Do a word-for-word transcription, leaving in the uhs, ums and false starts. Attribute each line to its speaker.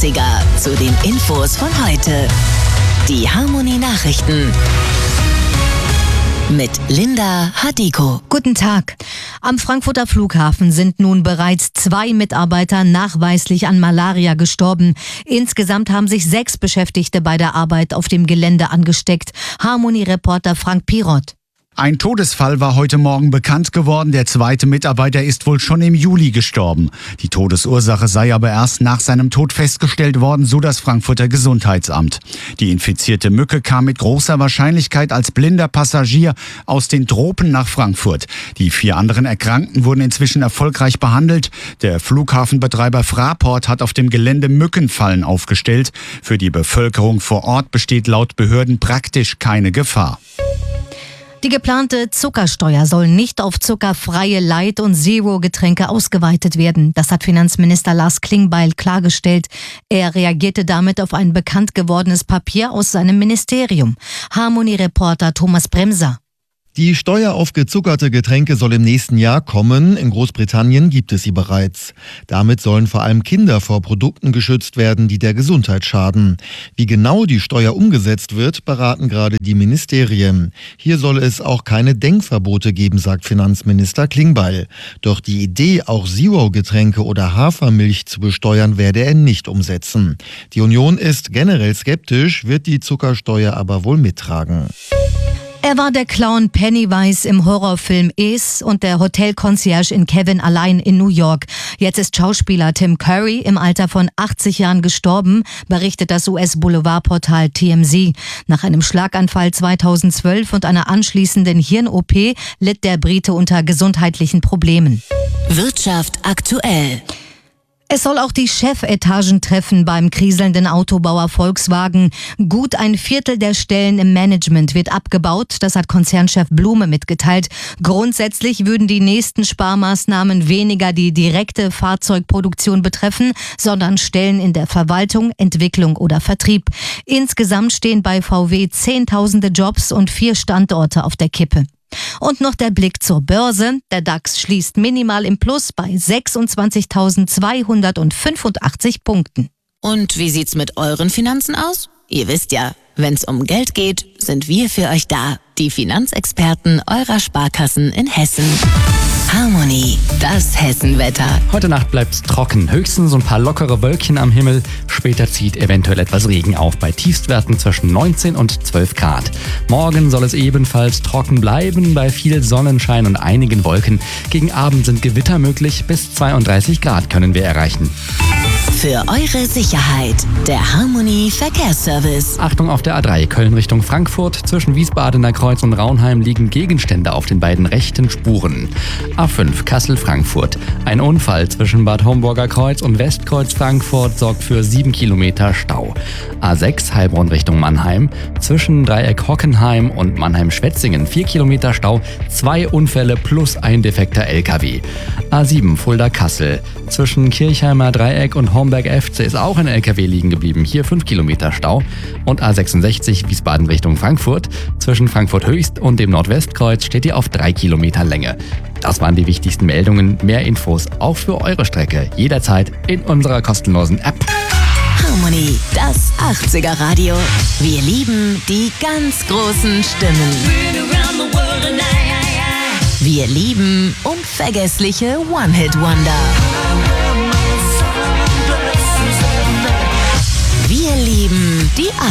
Speaker 1: achtziger zu den Infos von heute. Die Harmony Nachrichten mit Linda Hadiko.
Speaker 2: Guten Tag. Am Frankfurter Flughafen sind nun bereits zwei Mitarbeiter nachweislich an Malaria gestorben. Insgesamt haben sich sechs Beschäftigte bei der Arbeit auf dem Gelände angesteckt. Harmony-Reporter Frank Pirot.
Speaker 3: Ein Todesfall war heute Morgen bekannt geworden. Der zweite Mitarbeiter ist wohl schon im Juli gestorben. Die Todesursache sei aber erst nach seinem Tod festgestellt worden, so das Frankfurter Gesundheitsamt. Die infizierte Mücke kam mit großer Wahrscheinlichkeit als blinder Passagier aus den Tropen nach Frankfurt. Die vier anderen Erkrankten wurden inzwischen erfolgreich behandelt. Der Flughafenbetreiber Fraport hat auf dem Gelände Mückenfallen aufgestellt. Für die Bevölkerung vor Ort besteht laut Behörden praktisch keine Gefahr.
Speaker 2: Die geplante Zuckersteuer soll nicht auf zuckerfreie Light- und Zero-Getränke ausgeweitet werden. Das hat Finanzminister Lars Klingbeil klargestellt. Er reagierte damit auf ein bekannt gewordenes Papier aus seinem Ministerium. Harmony-Reporter Thomas Bremser.
Speaker 4: Die Steuer auf gezuckerte Getränke soll im nächsten Jahr kommen. In Großbritannien gibt es sie bereits. Damit sollen vor allem Kinder vor Produkten geschützt werden, die der Gesundheit schaden. Wie genau die Steuer umgesetzt wird, beraten gerade die Ministerien. Hier soll es auch keine Denkverbote geben, sagt Finanzminister Klingbeil. Doch die Idee, auch Zero-Getränke oder Hafermilch zu besteuern, werde er nicht umsetzen. Die Union ist generell skeptisch, wird die Zuckersteuer aber wohl mittragen.
Speaker 2: Er war der Clown Pennywise im Horrorfilm Es und der Hotelconcierge in Kevin allein in New York. Jetzt ist Schauspieler Tim Curry im Alter von achtzig Jahren gestorben, berichtet das U S-Boulevardportal T M Z. Nach einem Schlaganfall zweitausendzwölf und einer anschließenden Hirn-O P litt der Brite unter gesundheitlichen Problemen.
Speaker 1: Wirtschaft aktuell.
Speaker 2: Es soll auch die Chefetagen treffen beim kriselnden Autobauer Volkswagen. Gut ein Viertel der Stellen im Management wird abgebaut, das hat Konzernchef Blume mitgeteilt. Grundsätzlich würden die nächsten Sparmaßnahmen weniger die direkte Fahrzeugproduktion betreffen, sondern Stellen in der Verwaltung, Entwicklung oder Vertrieb. Insgesamt stehen bei V W zehntausende Jobs und vier Standorte auf der Kippe. Und noch der Blick zur Börse. Der DAX schließt minimal im Plus bei sechsundzwanzigtausendzweihundertfünfundachtzig Punkten.
Speaker 1: Und wie sieht's mit euren Finanzen aus? Ihr wisst ja, wenn's um Geld geht, sind wir für euch da. Die Finanzexperten eurer Sparkassen in Hessen. Harmony, das Hessenwetter.
Speaker 5: Heute Nacht bleibt's trocken, höchstens ein paar lockere Wölkchen am Himmel. Später zieht eventuell etwas Regen auf, bei Tiefstwerten zwischen neunzehn und zwölf Grad. Morgen soll es ebenfalls trocken bleiben, bei viel Sonnenschein und einigen Wolken. Gegen Abend sind Gewitter möglich, bis zweiunddreißig Grad können wir erreichen.
Speaker 1: Für eure Sicherheit, der Harmony Verkehrsservice.
Speaker 5: Achtung auf der A drei, Köln Richtung Frankfurt. Zwischen Wiesbadener Kreuz und Raunheim liegen Gegenstände auf den beiden rechten Spuren. A fünf, Kassel-Frankfurt. Ein Unfall zwischen Bad Homburger Kreuz und Westkreuz Frankfurt sorgt für sieben Kilometer Stau. A sechs, Heilbronn Richtung Mannheim. Zwischen Dreieck Hockenheim und Mannheim-Schwetzingen vier Kilometer Stau, zwei Unfälle plus ein defekter L K W. A sieben, Fulda-Kassel. Zwischen Kirchheimer Dreieck und Homberg-F C ist auch ein L K W liegen geblieben, hier fünf Kilometer Stau. Und A sechsundsechzig, Wiesbaden Richtung Frankfurt. Zwischen Frankfurt Höchst und dem Nordwestkreuz steht ihr auf drei Kilometer Länge. Das waren die wichtigsten Meldungen. Mehr Infos auch für eure Strecke jederzeit in unserer kostenlosen App.
Speaker 1: Harmony, das achtziger Radio. Wir lieben die ganz großen Stimmen. Wir lieben unvergessliche One-Hit-Wonder. Wir lieben die